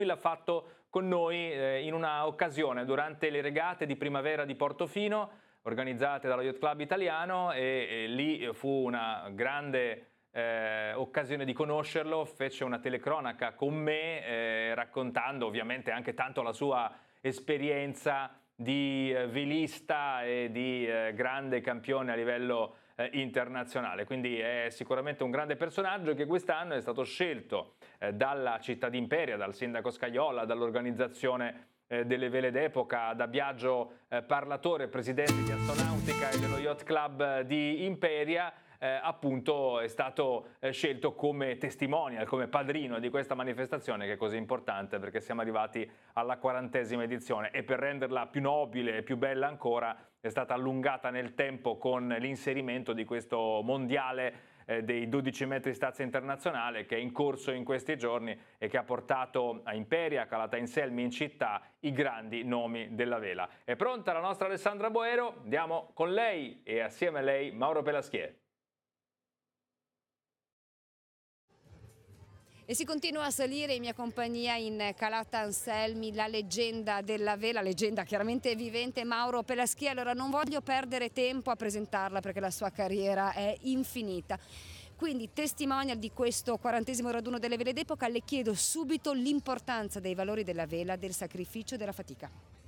l'ha fatto con noi in una occasione durante le regate di primavera di Portofino organizzate dallo Yacht Club Italiano e lì fu una grande occasione di conoscerlo, fece una telecronaca con me raccontando ovviamente anche tanto la sua esperienza di velista e di grande campione a livello internazionale, quindi è sicuramente un grande personaggio che quest'anno è stato scelto dalla città di Imperia, dal sindaco Scajola, dall'organizzazione delle vele d'epoca, da Biagio Parlatore, presidente di Astonautica e dello Yacht Club di Imperia. Appunto è stato scelto come testimonial, come padrino di questa manifestazione che è così importante perché siamo arrivati alla 40ª edizione e per renderla più nobile e più bella ancora è stata allungata nel tempo con l'inserimento di questo mondiale dei 12 metri stazza internazionale che è in corso in questi giorni e che ha portato a Imperia, Calatainselmi in città i grandi nomi della vela. È pronta la nostra Alessandra Boero, andiamo con lei e assieme a lei Mauro Pelaschier. E si continua a salire in mia compagnia in Calatainselmi la leggenda della vela, leggenda chiaramente vivente, Mauro Pelaschier. Allora non voglio perdere tempo a presentarla perché la sua carriera è infinita. Quindi testimonial di questo 40° raduno delle vele d'epoca, le chiedo subito l'importanza dei valori della vela, del sacrificio e della fatica.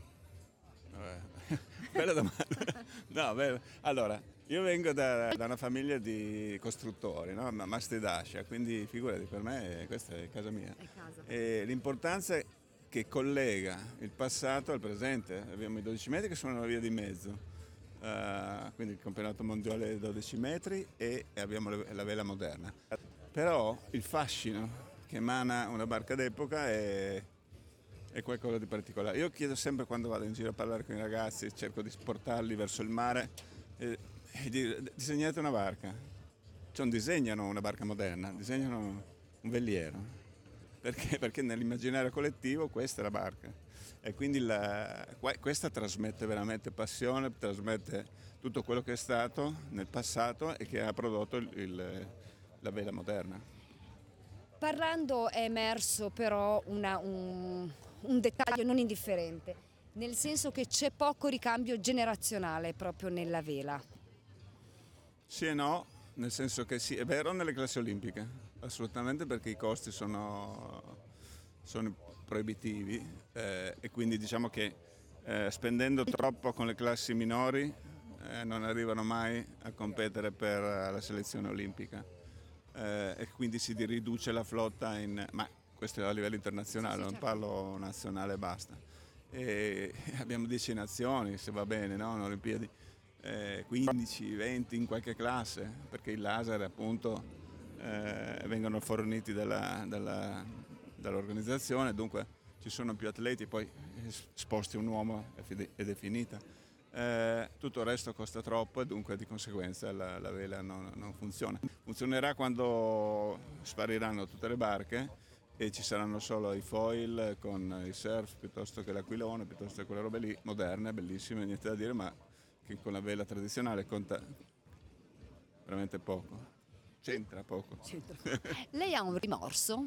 Bella domanda. No, allora, io vengo da una famiglia di costruttori, no? Mastedascia, quindi figurati, per me questa è casa mia. È casa. E l'importanza è che collega il passato al presente. Abbiamo i 12 metri che sono una via di mezzo, quindi il campionato mondiale dei 12 metri e abbiamo la vela moderna. Però il fascino che emana una barca d'epoca è qualcosa di particolare. Io chiedo sempre quando vado in giro a parlare con i ragazzi, cerco di portarli verso il mare e disegnate una barca. Cioè non disegnano una barca moderna, disegnano un veliero. Perché nell'immaginario collettivo questa è la barca. E quindi questa trasmette veramente passione, trasmette tutto quello che è stato nel passato e che ha prodotto la vela moderna. Parlando è emerso però un dettaglio non indifferente, nel senso che c'è poco ricambio generazionale proprio nella vela. Sì e no, nel senso che sì, è vero nelle classi olimpiche, assolutamente, perché i costi sono proibitivi e quindi diciamo che spendendo troppo con le classi minori non arrivano mai a competere per la selezione olimpica e quindi si riduce la flotta ma questo è a livello internazionale, Sì, non certo. parlo nazionale e basta. E abbiamo 10 nazioni, se va bene, no? In Olimpiadi. 15, 20 in qualche classe, perché i laser appunto vengono forniti dall'organizzazione, dunque ci sono più atleti, poi sposti un uomo ed è finita. Tutto il resto costa troppo e dunque di conseguenza la vela non funziona. Funzionerà quando spariranno tutte le barche e ci saranno solo i foil con i surf piuttosto che l'aquilone, piuttosto che quelle robe lì, moderne, bellissime, niente da dire, ma che con la vela tradizionale conta veramente poco, c'entra poco. Lei ha un rimorso?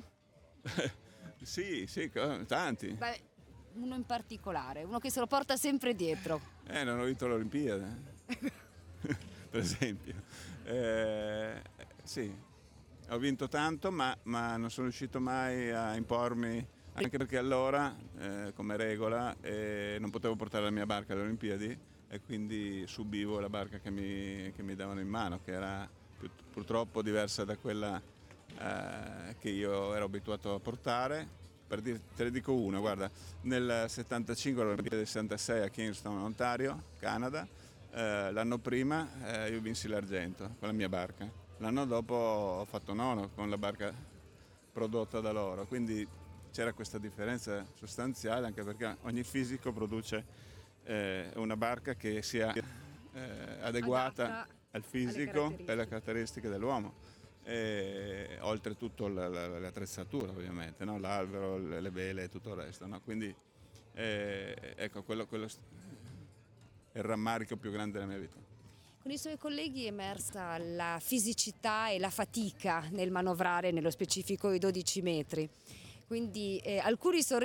Sì, tanti. Beh, uno in particolare, uno che se lo porta sempre dietro. Non ho vinto l'Olimpiade, per esempio. Sì, ho vinto tanto, ma non sono riuscito mai a impormi, anche perché allora, come regola, non potevo portare la mia barca alle Olimpiadi e quindi subivo la barca che mi davano in mano, che era purtroppo diversa da quella che io ero abituato a portare. Te ne dico una, guarda, nel 75 all'Olimpiade del 66 a Kingston, Ontario, Canada, l'anno prima io vinsi l'argento con la mia barca. L'anno dopo ho fatto nono con la barca prodotta da loro, quindi c'era questa differenza sostanziale, anche perché ogni fisico produce una barca che sia adeguata al fisico e alle caratteristiche dell'uomo. Oltretutto l'attrezzatura ovviamente, no? L'albero, le vele e tutto il resto, no? Quindi ecco, quello è il rammarico più grande della mia vita. Con i suoi colleghi è emersa la fisicità e la fatica nel manovrare, nello specifico i 12 metri. quindi alcuni sorrisi